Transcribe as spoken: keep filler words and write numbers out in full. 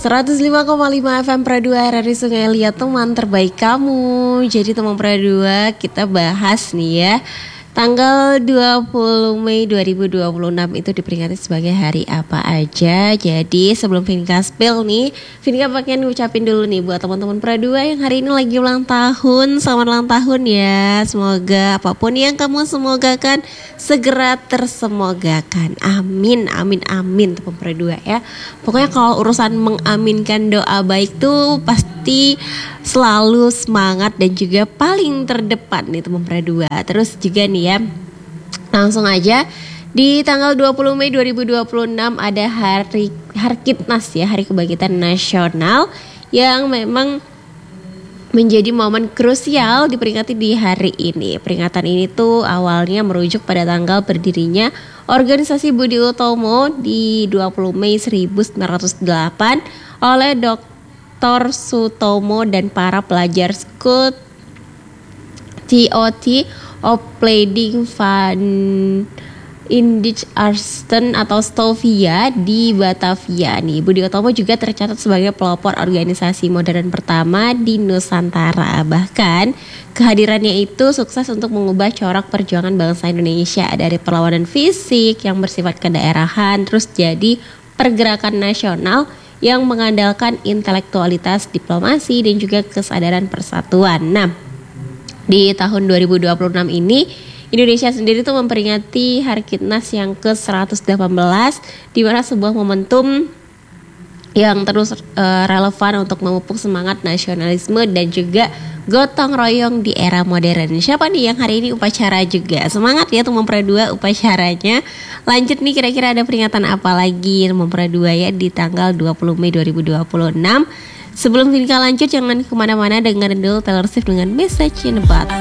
seratus lima koma lima F M Pradua R R I Sungai Liat, teman terbaik kamu. Jadi teman Pradua, kita bahas nih ya, tanggal dua puluh Mei dua ribu dua puluh enam itu diperingati sebagai hari apa aja. Jadi sebelum Vinka spill nih, Vinka pengen ngucapin dulu nih buat teman-teman Pradua yang hari ini lagi ulang tahun. Selamat ulang tahun ya. Semoga apapun yang kamu semogakan segera tersemogakan. Amin, amin, amin teman Pradua ya. Pokoknya kalau urusan mengaminkan doa baik tuh pasti selalu semangat dan juga paling terdepan nih teman Pradua. Terus juga nih ya, langsung aja di tanggal dua puluh Mei dua ribu dua puluh enam ada hari Harkitnas ya, Hari Kebangkitan Nasional, yang memang menjadi momen krusial diperingati di hari ini. Peringatan ini tuh awalnya merujuk pada tanggal berdirinya Organisasi Budi Utomo di dua puluh Mei seribu sembilan ratus delapan oleh Doktor Sutomo dan para pelajar School T O T Opleiding van Indich Arsten atau Stovia di Batavia nih. Budi Utomo juga tercatat sebagai pelopor organisasi modern pertama di Nusantara. Bahkan kehadirannya itu sukses untuk mengubah corak perjuangan bangsa Indonesia dari perlawanan fisik yang bersifat kedaerahan terus jadi pergerakan nasional yang mengandalkan intelektualitas, diplomasi dan juga kesadaran persatuan. Nah, di tahun dua ribu dua puluh enam ini Indonesia sendiri tuh memperingati Harkitnas yang ke seratus delapan belas, di mana sebuah momentum yang terus uh, relevan untuk memupuk semangat nasionalisme dan juga gotong royong di era modern. Siapa nih yang hari ini upacara juga? Semangat ya teman Pradua upacaranya. Lanjut nih, kira-kira ada peringatan apa lagi teman Pradua ya di tanggal dua puluh Mei dua ribu dua puluh enam. Sebelum Vinka lanjut, jangan kemana-mana, dengerin dulu Taylor Swift dengan Message in a Bottle.